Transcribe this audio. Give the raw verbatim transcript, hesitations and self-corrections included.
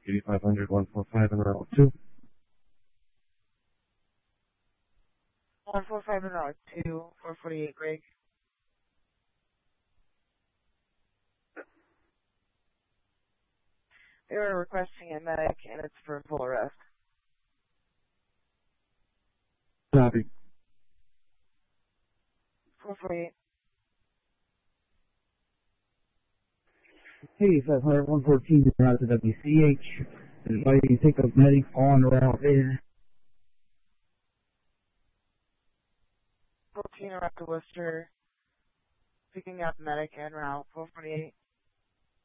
eighty-five hundred, one forty-five, and route two. one forty-five and route two, four forty-eight, Greg. They were requesting a medic, and it's for full arrest. Copy. four forty-eight. eighty-five hundred, one fourteen, route to W C H. And why you pick up medic on route in? fourteen route to Worcester, picking up medic en route, four forty-eight.